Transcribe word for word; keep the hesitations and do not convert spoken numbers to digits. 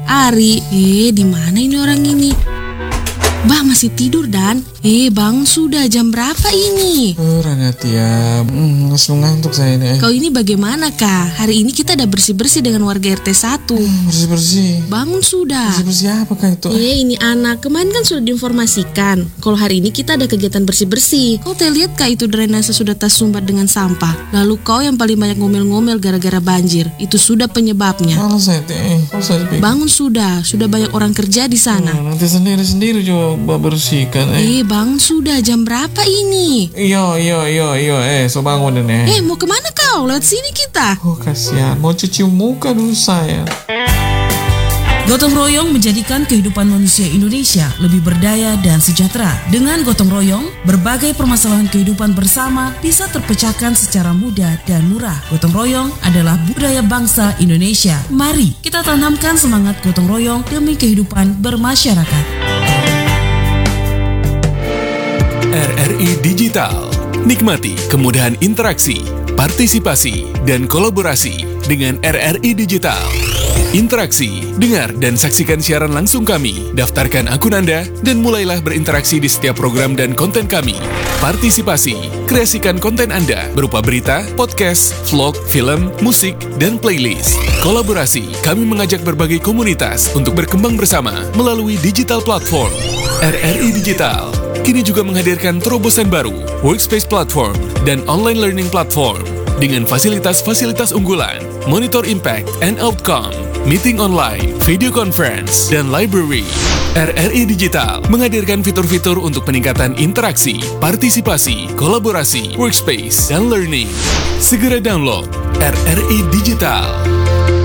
Ari, eh di mana ini orang ini? Bah, masih tidur Dan? Eh bang, sudah jam berapa ini? Oh Ranatia, hmm, langsung ngantuk saya ini. Kau ini bagaimana kak? Hari ini kita ada bersih-bersih dengan warga R T satu. Hmm, bersih-bersih? Bangun sudah. Bersih-bersih apa kak itu? Eh ini anak, kemarin kan sudah diinformasikan kalau hari ini kita ada kegiatan bersih-bersih. Kau teh lihat kak itu drainase sudah tersumbat dengan sampah. Lalu kau yang paling banyak ngomel-ngomel gara-gara banjir. Itu sudah penyebabnya. Kalau saya teh, kalau saya pikir. Bangun sudah, sudah banyak orang kerja di sana. Hmm, nanti sendiri-sendiri coba bersihkan. Eh, eh bangun sudah, jam berapa ini? Iyo, iyo, iyo, iyo, eh, so bangun deh. Eh mau kemana kau? Lewat sini kita. Oh kasihan, mau cuci muka dulu saya. Gotong royong menjadikan kehidupan manusia Indonesia lebih berdaya dan sejahtera. Dengan gotong royong, berbagai permasalahan kehidupan bersama bisa terpecahkan secara mudah dan murah. Gotong royong adalah budaya bangsa Indonesia. Mari kita tanamkan semangat gotong royong demi kehidupan bermasyarakat. R R I Digital. Nikmati kemudahan interaksi, partisipasi, dan kolaborasi dengan R R I Digital. Interaksi, dengar dan saksikan siaran langsung kami, daftarkan akun Anda, dan mulailah berinteraksi di setiap program dan konten kami. Partisipasi, kreasikan konten Anda berupa berita, podcast, vlog, film, musik, dan playlist. Kolaborasi, kami mengajak berbagai komunitas untuk berkembang bersama melalui digital platform. R R I Digital kini juga menghadirkan terobosan baru, workspace platform, dan online learning platform dengan fasilitas-fasilitas unggulan, monitor impact and outcome, meeting online, video conference, dan library. R R I Digital menghadirkan fitur-fitur untuk peningkatan interaksi, partisipasi, kolaborasi, workspace, dan learning. Segera download R R I Digital.